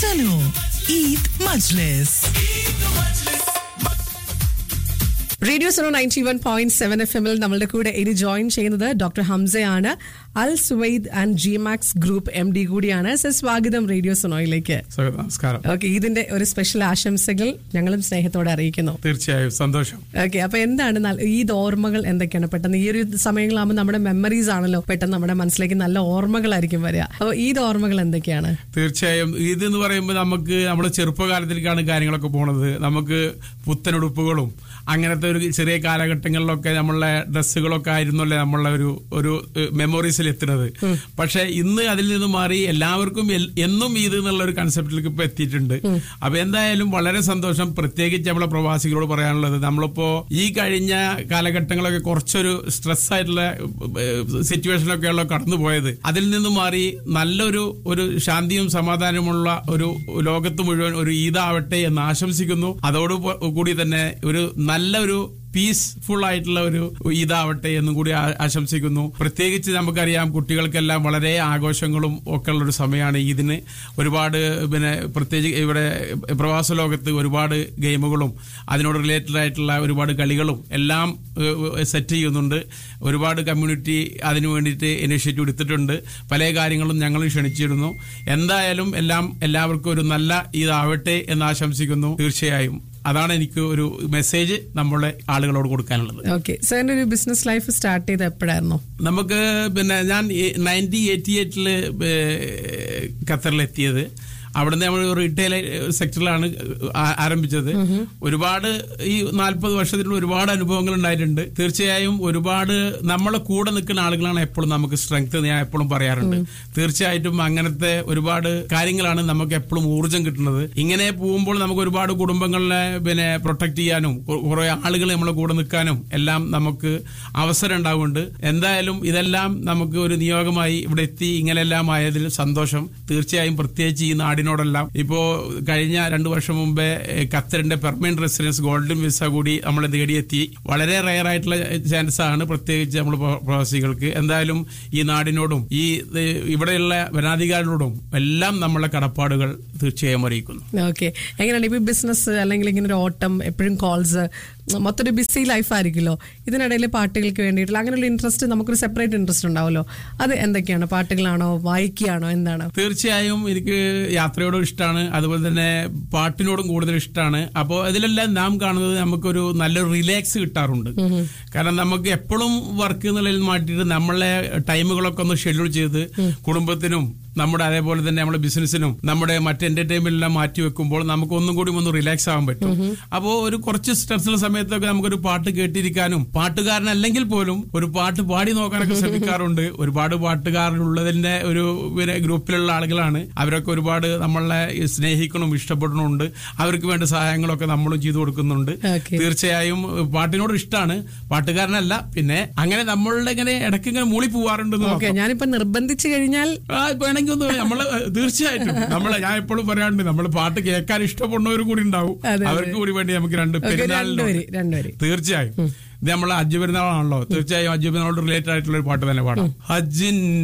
Sano Eid Majlis. Radio Suno 91.7 FM നമ്മളുടെ കൂടെ ഇനി ജോയിൻ ചെയ്യുന്നത് doctor ഹംസയാണ്. Al Suwaid and G-Max group MD കൂടിയാണ്. സർ, സ്വാഗതം റേഡിയോ സോണോയിലേക്ക്. നമസ്കാരം. ഓക്കെ, ഇതിന്റെ ഒരു സ്പെഷ്യൽ ആശംസകൾ ഞങ്ങളും സ്നേഹത്തോടെ അറിയിക്കുന്നു. തീർച്ചയായും സന്തോഷം. ഓക്കെ, അപ്പൊ എന്താണ് ഈദ് ഓർമ്മകൾ എന്തൊക്കെയാണ്? പെട്ടെന്ന് ഈ ഒരു സമയങ്ങളാകുമ്പോൾ നമ്മുടെ മെമ്മറീസ് ആണല്ലോ പെട്ടെന്ന് നമ്മുടെ മനസ്സിലേക്ക് നല്ല ഓർമ്മകളായിരിക്കും വരിക. അപ്പോൾ ഈദ് ഓർമ്മകൾ എന്തൊക്കെയാണ്? തീർച്ചയായും ഈദ് എന്ന് പറയുമ്പോൾ നമുക്ക് നമ്മുടെ ചെറുപ്പകാലത്തിലേക്കാണ് കാര്യങ്ങളൊക്കെ പോണത്. നമുക്ക് പുത്തനുടുപ്പുകളും അങ്ങനത്തെ ഒരു ചെറിയ കാലഘട്ടങ്ങളിലൊക്കെ നമ്മളെ ഡ്രസ്സുകളൊക്കെ ആയിരുന്നല്ലേ നമ്മളെ ഒരു മെമ്മറീസിൽ എത്തുന്നത്. പക്ഷെ ഇന്ന് അതിൽ നിന്ന് മാറി എല്ലാവർക്കും എന്നും ഈദ് എന്നുള്ള ഒരു കൺസെപ്റ്റിലേക്ക് ഇപ്പൊ എത്തിയിട്ടുണ്ട്. അപ്പൊ എന്തായാലും വളരെ സന്തോഷം. പ്രത്യേകിച്ച് നമ്മളെ പ്രവാസികളോട് പറയാനുള്ളത്, നമ്മളിപ്പോ ഈ കഴിഞ്ഞ കാലഘട്ടങ്ങളൊക്കെ കുറച്ചൊരു സ്ട്രെസ് ആയിട്ടുള്ള സിറ്റുവേഷനൊക്കെയുള്ള കടന്നുപോയത്. അതിൽ നിന്ന് മാറി നല്ലൊരു ശാന്തിയും സമാധാനമുള്ള ഒരു ലോകത്ത് മുഴുവൻ ഒരു ഈദാവട്ടെ എന്ന് ആശംസിക്കുന്നു. അതോടുകൂടി തന്നെ ഒരു നല്ലൊരു പീസ്ഫുൾ ആയിട്ടുള്ള ഒരു ഈദാവട്ടെ എന്നും കൂടി ആശംസിക്കുന്നു. പ്രത്യേകിച്ച് നമുക്കറിയാം കുട്ടികൾക്കെല്ലാം വളരെ ആഘോഷങ്ങളും ഒക്കെ ഉള്ളൊരു സമയമാണ് ഈദിന്. ഒരുപാട് പ്രത്യേകിച്ച് ഇവിടെ പ്രവാസ ലോകത്ത് ഒരുപാട് ഗെയിമുകളും അതിനോട് റിലേറ്റഡ് ആയിട്ടുള്ള ഒരുപാട് കളികളും എല്ലാം സെറ്റ് ചെയ്യുന്നുണ്ട്. ഒരുപാട് കമ്മ്യൂണിറ്റി അതിനു വേണ്ടിയിട്ട് ഇനിഷ്യേറ്റീവ് എടുത്തിട്ടുണ്ട്. പല കാര്യങ്ങളും ഞങ്ങൾ ക്ഷണിച്ചിരുന്നു. എന്തായാലും എല്ലാവർക്കും ഒരു നല്ല ഈദാവട്ടെ എന്ന് ആശംസിക്കുന്നു. തീർച്ചയായും അതാണ് എനിക്ക് ഒരു മെസ്സേജ് നമ്മളെ ആളുകളോട് കൊടുക്കാനുള്ളത്. ഓക്കെ, സാറിന്റെ ഒരു ബിസിനസ് ലൈഫ് സ്റ്റാർട്ട് ചെയ്ത് എപ്പോഴായിരുന്നു? നമുക്ക് ഞാൻ 1988 ഖത്തറിലെത്തിയത്. അവിടുന്ന് നമ്മൾ റീറ്റെയിൽ സെക്ടറിലാണ് ആരംഭിച്ചത്. ഒരുപാട് ഈ 40 വർഷത്തിലുള്ള ഒരുപാട് അനുഭവങ്ങൾ ഉണ്ടായിട്ടുണ്ട്. തീർച്ചയായും ഒരുപാട് നമ്മളെ കൂടെ നിൽക്കുന്ന ആളുകളാണ് എപ്പോഴും നമുക്ക് സ്ട്രെങ്ത്. ഞാൻ എപ്പോഴും പറയാറുണ്ട്. തീർച്ചയായിട്ടും അങ്ങനത്തെ ഒരുപാട് കാര്യങ്ങളാണ് നമുക്ക് എപ്പോഴും ഊർജ്ജം കിട്ടുന്നത്. ഇങ്ങനെ പോകുമ്പോൾ നമുക്ക് ഒരുപാട് കുടുംബങ്ങളെ പ്രൊട്ടക്ട് ചെയ്യാനും കുറെ ആളുകൾ നമ്മളെ കൂടെ നിൽക്കാനും എല്ലാം നമുക്ക് അവസരം ഉണ്ടാവുന്നുണ്ട്. എന്തായാലും ഇതെല്ലാം നമുക്ക് ഒരു നിയോഗമായി ഇവിടെ എത്തി ഇങ്ങനെല്ലാം ആയതിൽ സന്തോഷം. തീർച്ചയായും പ്രത്യേകിച്ച് ഈ നാടിനോടെല്ലാം ഇപ്പോ കഴിഞ്ഞ 2 വർഷം മുമ്പേ ഖത്തറിന്റെ പെർമനന്റ് റെസിഡൻസ് ഗോൾഡൻ വിസ കൂടി നമ്മൾ നേടിയെത്തി. വളരെ റയർ ആയിട്ടുള്ള ചാൻസ് ആണ്, പ്രത്യേകിച്ച് നമ്മൾ പ്രവാസികൾക്ക്. എന്തായാലും ഈ നാടിനോടും ഈ ഇവിടെയുള്ള ഭരണാധികാരികളോടും എല്ലാം നമ്മളെ കടപ്പാടുകൾ തീർച്ചയായും അറിയിക്കുന്നു. ഓക്കെ, എങ്ങനെയാണ് ഇപ്പൊ ബിസിനസ് അല്ലെങ്കിൽ ഇങ്ങനെ ഒരു ഓട്ടം, എപ്പോഴും കോൾസ്, മൊത്തം ബിസി ലൈഫ് ആയിരിക്കുമല്ലോ. ഇതിനിടയിൽ പാട്ടുകൾക്ക് വേണ്ടിയിട്ടുള്ള അങ്ങനെയുള്ള ഇൻട്രസ്റ്റ്, നമുക്കൊരു സെപ്പറേറ്റ് ഇൻട്രസ്റ്റ് ഉണ്ടാവുമല്ലോ. അത് എന്തൊക്കെയാണ്? പാട്ടുകളാണോ, വായിക്കുകയാണോ, എന്താണ്? തീർച്ചയായും എനിക്ക് യാത്രയോടും ഇഷ്ടമാണ്, അതുപോലെ തന്നെ പാട്ടിനോടും കൂടുതൽ ഇഷ്ടമാണ്. അപ്പോൾ അതിലെല്ലാം നാം കാണുന്നത് നമുക്കൊരു നല്ലൊരു റിലാക്സ് കിട്ടാറുണ്ട്. കാരണം നമുക്ക് എപ്പോഴും വർക്ക് എന്നുള്ളതിൽ മാറ്റിയിട്ട് നമ്മളെ ടൈമുകളൊക്കെ ഒന്ന് ഷെഡ്യൂൾ ചെയ്ത് കുടുംബത്തിനും നമ്മുടെ അതേപോലെ തന്നെ നമ്മുടെ ബിസിനസിനും നമ്മുടെ മറ്റ് എന്റർടൈൻമെന്റിനെല്ലാം മാറ്റി വെക്കുമ്പോൾ നമുക്ക് ഒന്നും കൂടി ഒന്ന് റിലാക്സ് ആവാൻ പറ്റും. അപ്പോൾ ഒരു കുറച്ച് സ്ട്രെസ്സുള്ള സമയത്തൊക്കെ നമുക്കൊരു പാട്ട് കേട്ടിരിക്കാനും, പാട്ടുകാരനല്ലെങ്കിൽ പോലും ഒരു പാട്ട് പാടി നോക്കാനൊക്കെ ശ്രമിക്കാറുണ്ട്. ഒരുപാട് പാട്ടുകാരുള്ളതിന്റെ ഒരു ഗ്രൂപ്പിലുള്ള ആളുകളാണ്. അവരൊക്കെ ഒരുപാട് നമ്മളെ സ്നേഹിക്കണം, ഇഷ്ടപ്പെടണമുണ്ട്. അവർക്ക് വേണ്ട സഹായങ്ങളൊക്കെ നമ്മളും ചെയ്തു കൊടുക്കുന്നുണ്ട്. തീർച്ചയായും പാട്ടിനോട് ഇഷ്ടമാണ്, പാട്ടുകാരനല്ല. പിന്നെ അങ്ങനെ നമ്മളുടെ ഇങ്ങനെ ഇടയ്ക്ക് ഇങ്ങനെ മൂളി പോവാറുണ്ട്. ഞാനിപ്പോ നിർബന്ധിച്ചു കഴിഞ്ഞാൽ നമ്മള് തീർച്ചയായിട്ടും ഞാൻ എപ്പോഴും പറയാറുണ്ട്, നമ്മള് പാട്ട് കേൾക്കാൻ ഇഷ്ടപ്പെടുന്നവരും കൂടി ഉണ്ടാവും. അവർക്ക് കൂടി വേണ്ടി നമുക്ക് തീർച്ചയായും ഇത് നമ്മളെ ഹജ്ജ് പെരുന്നാളാണല്ലോ. തീർച്ചയായും ഹജ്ജ് പെരുന്നാളോട് റിലേറ്റഡ് ആയിട്ടുള്ള ഒരു പാട്ട് തന്നെ പാടാം. ഹജ്ജിൻ